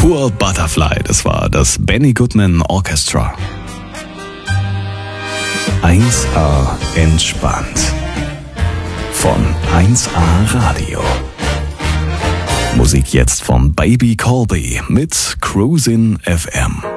Poor Butterfly, das war das Benny Goodman Orchestra. 1A entspannt. Von 1A Radio. Musik jetzt von Baby Colby mit Cruisin' FM.